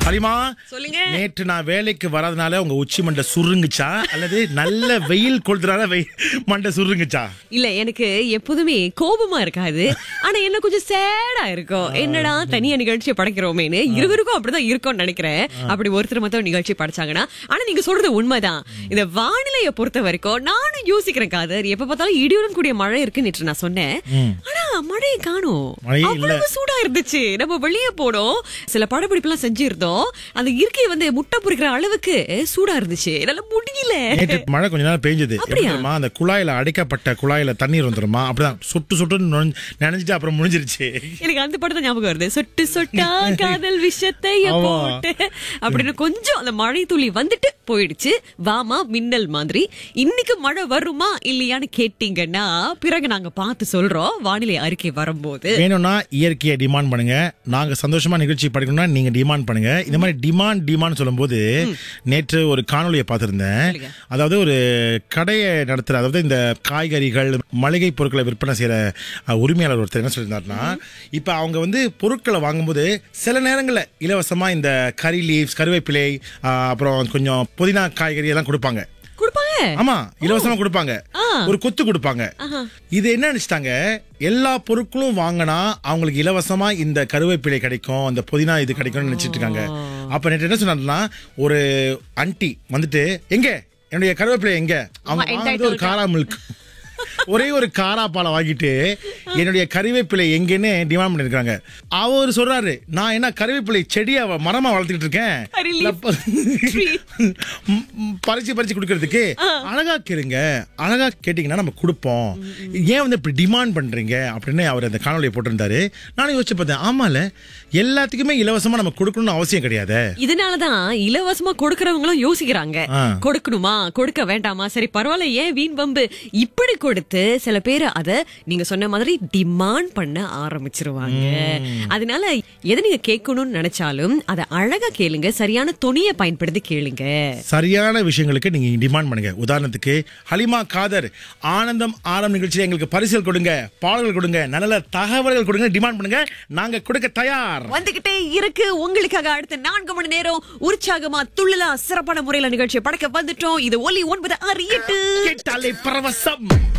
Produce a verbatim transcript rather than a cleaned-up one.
ஹலிமா, சொல்லுங்க. நேற்று நான் வேலைக்கு வராதனால உங்க உச்சி மண்டை சுருங்குச்சா அல்லது நல்ல வெயில் கொளுத்துனால மண்டை சுருங்குச்சா? இல்ல, எனக்கு எப்போதுமே கோபமா இருக்காது. ஆனா என்ன கொஞ்சம் சேடா இருக்கும். என்னடா தனியா நிகழ்ச்சியை படைக்கிறோமேன்னு இருவருக்கும் அப்படிதான் இருக்கும்னு நினைக்கிறேன். அப்படி ஒருத்தர் மட்டும் நிகழ்ச்சி படைச்சாங்கன்னா. ஆனா நீங்க சொல்றது உண்மைதான். இந்த வானிலையை பொறுத்த வரைக்கும் நானும் யோசிக்கிறேன் காதர். எப்ப பார்த்தாலும் இடியுடன் கூடிய மழை இருக்கு நேற்று நான் சொன்னேன். ஆனா மழையை காணோம். அவ்வளவு சூடா இருந்துச்சு. நம்ம வெளியே போனோம், சில படப்பிடிப்பு எல்லாம் செஞ்சிருந்தோம். அந்த இருக்கை வந்து முட்டை பொறிக்கிற அளவுக்கு சூடா இருந்துச்சு. என்னால முடியல. நேற்று மழை கொஞ்ச நேரம் பெஞ்சது. அந்த குழாயில அடைக்கப்பட்ட குழாயில தண்ணீர் வந்துருமா, அப்படிதான் சொட்டு சொட்டு நினைஞ்சிட்டு அப்புறம் முடிஞ்சிருச்சு. எனக்கு அந்த படத்தை ஞாபகம் வருது. சொட்டு சொட்டா காதல் விஷத்தை போட்டு அப்படின்னு கொஞ்சம் அந்த மழை துளி வந்துட்டு போயிடுச்சு. வாமா மின்னல் மாதிரி. இன்னைக்கு மழை வருமா இல்லையான்னு கேட்டீங்கன்னா பிறகு நாங்க பார்த்து சொல்றோம் வானிலை அறிக்கை வரும்போது. வேணும்னா இயற்கையை டிமாண்ட் பண்ணுங்க, நாங்க சந்தோஷமா நிகழ்ச்சி படிக்கணும்னா நீங்க டிமாண்ட் பண்ணுங்க. இந்த மாதிரி டிமாண்ட் டிமாண்ட் சொல்லும் போது நேற்று ஒரு காணொலியை பார்த்திருந்தேன். அதாவது ஒரு கடையை நடத்துற, அதாவது இந்த காய்கறிகள் மளிகை பொருட்களை விற்பனை செய்யற உரிமையாளர் ஒருத்தர் என்ன சொல்லியிருந்தாருன்னா, இப்ப அவங்க வந்து பொருட்களை வாங்கும்போது சில நேரங்கள்ல இலவசமா இந்த கறி லீவ்ஸ், கருவேப்பிலை, அப்புறம் கொஞ்சம் புதினா காய்கறி எல்லாம் கொடுப்பாங்க. ஆமா, இலவசமா கொடுப்பாங்க. ஒரு கொத்து கொடுப்பாங்க. இது என்ன நினைச்சிட்டாங்க, எல்லா பொருட்களும் வாங்கினா அவங்களுக்கு இலவசமா இந்த கருவேப்பிலை கிடைக்கும், இந்த புதினா இது கிடைக்கும்னு நினைச்சிட்டு இருக்காங்க. அப்ப நேற்று என்ன சொன்னாங்கன்னா, ஒரு ஆண்டி வந்துட்டு, எங்க என்னுடைய கருவேப்பிலை எங்க, அவங்க ஒரு காரா மில்க் ஒரே ஒரு காரா பாலை வாங்கிட்டு என்னுடைய கருவேப்பிலை எங்கன்னு டிமாண்ட் பண்ணிருக்காங்க. அவர் சொல்றாரு, நான் என்ன கருவேப்பிலை செடியா மரமா வளர்த்துக்கிட்டு இருக்கேன், பறிச்சு பறிச்சு குடுக்கறதுக்கு அழகா கேளுங்க, அழகா கேட்டீங்கன்னா நம்ம கொடுப்போம், ஏன் வந்து இப்படி டிமாண்ட் பண்றீங்க அப்படின்னு அவர் அந்த காணொலியை போட்டிருந்தாரு. நானும் யோசிச்சு பார்த்தேன், ஆமால எல்லாத்துக்குமே இலவசமா நம்ம கொடுக்கணும்னு அவசியம் கிடையாது. இதனாலதான் இலவசமா கொடுக்கறவங்களும் யோசிக்கிறாங்க, கொடுக்கணுமா கொடுக்க வேண்டாமா, சரி பரவாயில்ல ஏன் வீண் வம்பு இப்படி கொடுத்து சில பேர் அத நீங்க சொன்ன மாதிரி டிமாண்ட் பண்ண ஆரம்பிச்சிருவாங்க. அதனால எதை நீங்க கேட்கணும்னு நினைச்சாலும் அதை அழகா கேளுங்க, சரியான துணியை பயன்படுத்தி கேளுங்க, சரியான விஷயங்களுக்கு நீங்க டிமாண்ட் பண்ணுங்க. உதாரணத்துக்கு ஹலிமா காதர் ஆனந்தம் ஆரம் நிகழ்ச்சியில எங்களுக்கு பரிசல் கொடுங்க, பாடல்கள் கொடுங்க, நல்ல தகவல்கள் கொடுங்க, டிமாண்ட் பண்ணுங்க, நாங்க கொடுக்க தயார். வந்துகிட்டே இருக்கு உங்களுக்காக அடுத்த நான்கு மணி நேரம் உற்சாகமா துள்ளலா சிறப்பான முறையில நிகழ்ச்சியை படைக்க வந்துட்டோம். இது ஒலி ஒன்பது ஆறு எட்டு கேட்டாலே பரவசம்.